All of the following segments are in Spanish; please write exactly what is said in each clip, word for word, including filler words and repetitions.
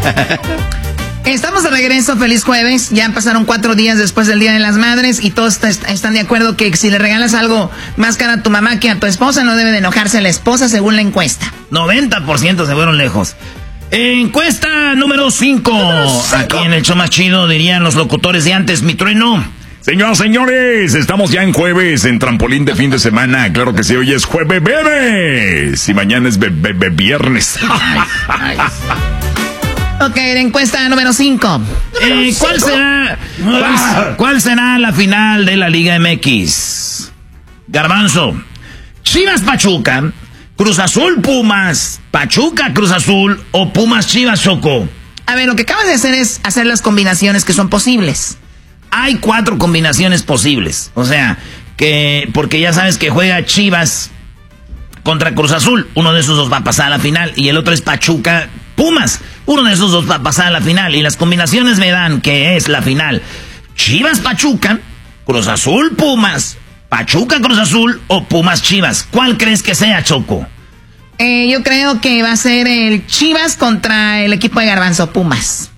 Estamos de regreso, feliz jueves. Ya pasaron cuatro días después del Día de las Madres y todos est- están de acuerdo que si le regalas algo más caro a tu mamá que a tu esposa, no debe de enojarse la esposa según la encuesta. noventa por ciento se fueron lejos. Encuesta número cinco. Aquí en el show más chido dirían los locutores de antes, mi trueno. Señoras, señores, estamos ya en jueves, en trampolín de fin de semana. Claro que sí, hoy es jueves bebés. Y mañana es be- be- be- viernes. Ok, la encuesta número cinco. Eh, ¿cuál será cuál, cuál será la final de la Liga M X? Garbanzo, Chivas Pachuca, Cruz Azul Pumas, Pachuca Cruz Azul o Pumas Chivas, Choco. A ver, lo que acabas de hacer es hacer las combinaciones que son posibles. Hay cuatro combinaciones posibles. O sea, que porque ya sabes que juega Chivas contra Cruz Azul. Uno de esos dos va a pasar a la final. Y el otro es Pachuca Pumas. Uno de esos dos va a pasar a la final. Y las combinaciones me dan que es la final Chivas Pachuca, Cruz Azul Pumas, Pachuca Cruz Azul o Pumas Chivas. ¿Cuál crees que sea, Choco? Eh, yo creo que va a ser el Chivas contra el equipo de Garbanzo, Pumas.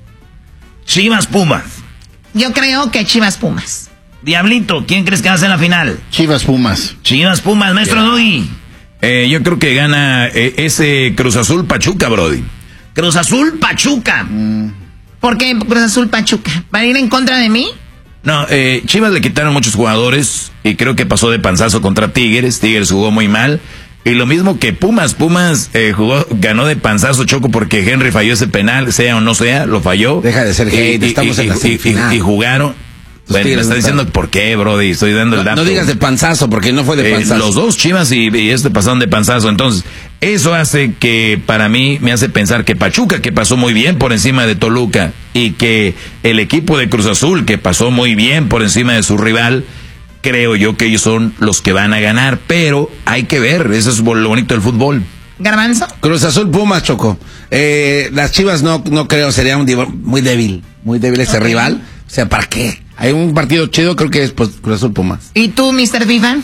Chivas Pumas. Yo creo que Chivas Pumas. Diablito, ¿quién crees que va a ser la final? Chivas Pumas. Chivas Pumas, maestro yeah. Doggy. Eh, yo creo que gana eh, ese Cruz Azul Pachuca, Brody. Cruz Azul Pachuca. Mm. ¿Por qué Cruz Azul Pachuca? ¿Va a ir en contra de mí? No, eh, Chivas le quitaron muchos jugadores y creo que pasó de panzazo contra Tigres. Tigres jugó muy mal. Y lo mismo que Pumas. Pumas eh, jugó, ganó de panzazo, Choco, porque Henry falló ese penal, sea o no sea, lo falló. Deja de ser hate, y, estamos y, en la semifinal. Y, y, y jugaron. Bueno, me está diciendo por qué, Brody, estoy dando el no, dato. No digas de panzazo, porque no fue de panzazo. Eh, los dos Chivas y, y este pasaron de panzazo. Entonces, eso hace que, para mí, me hace pensar que Pachuca, que pasó muy bien por encima de Toluca, y que el equipo de Cruz Azul, que pasó muy bien por encima de su rival, creo yo que ellos son los que van a ganar. Pero hay que ver, eso es lo bonito del fútbol. ¿Garbanzo? Cruz Azul Pumas, Choco. Eh, las Chivas no, no creo, sería un div- muy débil, muy débil ese okay. rival. O sea, ¿para qué? Hay un partido chido, creo que es pues, Cruz Azul Pumas. ¿Y tú, mister FIFA?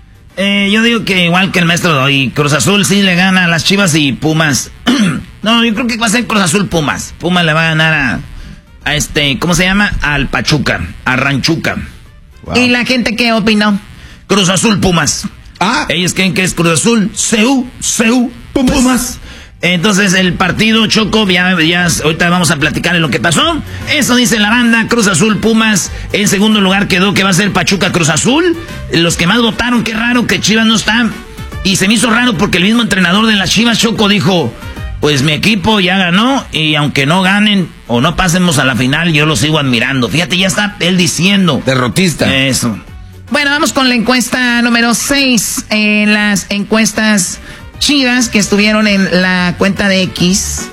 Eh, yo digo que igual que el maestro Doy, Cruz Azul sí le gana a las Chivas y Pumas. No, yo creo que va a ser Cruz Azul Pumas. Pumas le va a ganar a, a este, ¿cómo se llama? Al Pachuca, a Ranchuca. Wow. ¿Y la gente qué opinó? Cruz Azul Pumas. Ah. Ellos creen que es Cruz Azul, C U, C U, Pumas. Pumas. Entonces el partido, Choco, ya, ya ahorita vamos a platicar de lo que pasó. Eso dice la banda, Cruz Azul Pumas. En segundo lugar quedó que va a ser Pachuca Cruz Azul. Los que más votaron, qué raro que Chivas no está. Y se me hizo raro porque el mismo entrenador de las Chivas, Choco, dijo, pues mi equipo ya ganó y aunque no ganen o no pasemos a la final, yo lo sigo admirando. Fíjate, ya está él diciendo. Derrotista. Eso. Bueno, vamos con la encuesta número seis. En eh, las encuestas chidas que estuvieron en la cuenta de X.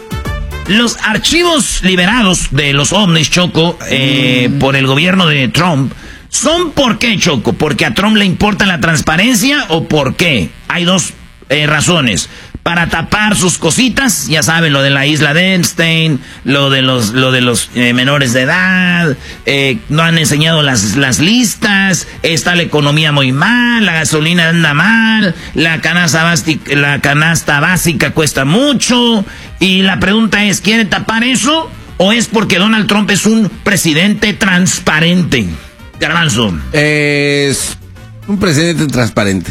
Los archivos liberados de los ovnis, Choco, eh, mm. por el gobierno de Trump, ¿son por qué, Choco? ¿Porque a Trump le importa la transparencia o por qué? Hay dos eh, razones. Para tapar sus cositas, ya saben, lo de la isla de Epstein, lo de los, lo de los eh, menores de edad, eh, no han enseñado las, las listas, está la economía muy mal, la gasolina anda mal, la canasta básica, la canasta básica cuesta mucho, y la pregunta es, ¿quiere tapar eso o es porque Donald Trump es un presidente transparente? Garbanzo. Es un presidente transparente.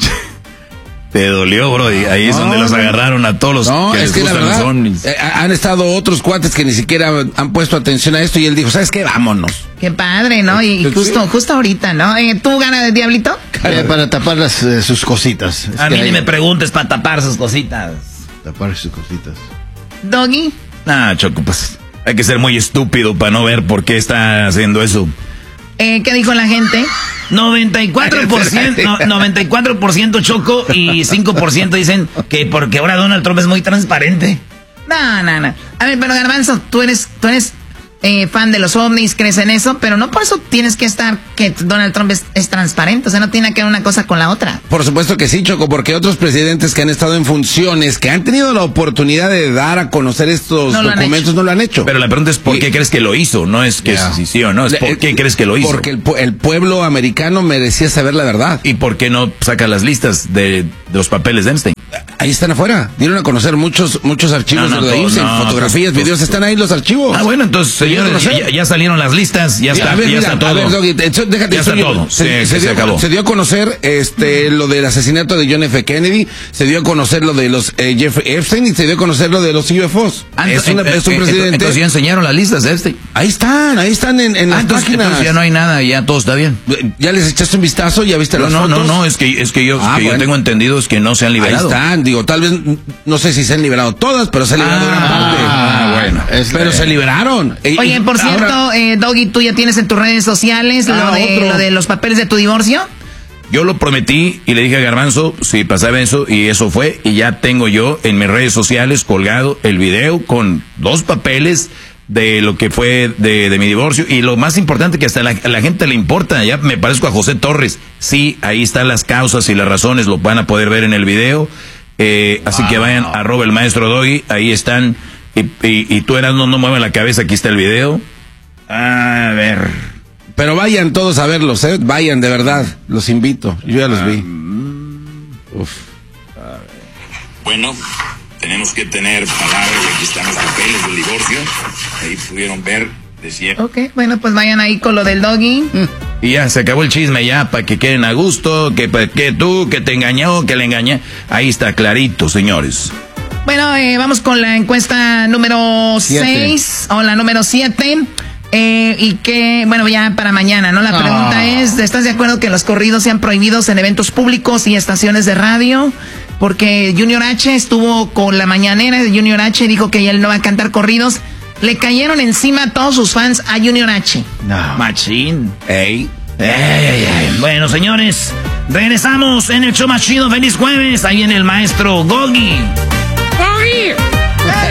Te dolió, bro. Y ahí es no, donde los agarraron a todos los no, que es les que gustan la verdad, los ovnis. Eh, han estado otros cuates que ni siquiera han puesto atención a esto y él dijo, ¿sabes qué? Vámonos. Qué padre, ¿no? Y justo, sí. justo ahorita, ¿no? Eh, ¿Tú ganas de Diablito? Eh, para tapar las, eh, sus cositas. Es a mí hay... ni me preguntes para tapar sus cositas. Tapar sus cositas. ¿Doggy? Ah, Choco, pues hay que ser muy estúpido para no ver por qué está haciendo eso. Eh, ¿Qué dijo la gente? noventa y cuatro por ciento, no, noventa y cuatro por ciento Choco y cinco por ciento dicen que porque ahora Donald Trump es muy transparente. No, no, no. A ver, pero Garbanzo, tú eres, tú eres eh, fan de los ovnis, crees en eso, pero no por eso tienes que estar que Donald Trump es, es transparente, o sea, no tiene que ver una cosa con la otra. Por supuesto que sí, Choco, porque otros presidentes que han estado en funciones, que han tenido la oportunidad de dar a conocer estos no documentos, no lo han hecho. Pero la pregunta es ¿por qué y, crees que lo hizo? No es que yeah. sí, sí o no, es ¿por qué eh, crees que lo hizo? Porque el, el pueblo americano merecía saber la verdad. ¿Y por qué no saca las listas de, de los papeles de Epstein? Ahí están afuera. Dieron a conocer muchos muchos archivos no, no, de Epstein, no, fotografías, videos, están ahí los archivos. Ah, bueno, entonces, señores, ya, ya salieron las listas, ya está, ver, ya mira, está todo. Ver, Doggy, déjate, ya está yo, todo. Se, sí, se, se, dio, se acabó. Se dio a conocer este lo del asesinato de John F. Kennedy, se dio a conocer lo de los eh, Jeffrey Epstein y se dio a conocer lo de los U F Os. Es, una, es un presidente. Entonces ya enseñaron las listas de Epstein. Ahí están, ahí están en, en ah, las entonces, páginas. Entonces ya no hay nada, ya todo está bien. Ya les echaste un vistazo, ya viste no, las no, fotos. No, no, no, es que, es que yo, ah, que bueno. yo tengo entendido es que no se han liberado. Ahí están, digo, tal vez, no sé si se han liberado todas, pero se han liberado gran ah, parte. Ah, bueno. Es, pero eh. se liberaron. Oye, por cierto, ahora, eh, Doggy, tú ya tienes en tus redes sociales ah, lo, de, lo de los papeles de tu divorcio. Yo lo prometí y le dije a Garbanzo si pasaba eso y eso fue y ya tengo yo en mis redes sociales colgado el video con dos papeles de lo que fue de, de mi divorcio y lo más importante que hasta a la, a la gente le importa, ya me parezco a José Torres, sí, ahí están las causas y las razones, lo van a poder ver en el video, eh, wow. Así que vayan a arroba el maestro Doggy, ahí están y, y, y tú eras no, no mueven la cabeza, aquí está el video, a ver... Pero vayan todos a verlos, ¿eh? Vayan, de verdad. Los invito. Yo ya los vi. Uf. Bueno, tenemos que tener palabras. Aquí están los papeles del divorcio. Ahí pudieron ver. Decía. Ok, bueno, pues vayan ahí con lo del Doggy. Y ya, se acabó el chisme ya, para que queden a gusto. Que, que tú, que te engañó, que le engañé. Ahí está clarito, señores. Bueno, eh, vamos con la encuesta número seis. O la número siete. Eh, y que, bueno, ya para mañana, ¿no? La pregunta oh. es, ¿estás de acuerdo que los corridos sean prohibidos en eventos públicos y estaciones de radio? Porque Junior H estuvo con la mañanera de Junior H, dijo que él no va a cantar corridos. Le cayeron encima todos sus fans a Junior H. No. Machín. Ey. Ey, ey, ey. Bueno, señores, regresamos en el show más chido. Feliz jueves. Ahí viene el maestro Doggy. ¡Doggy!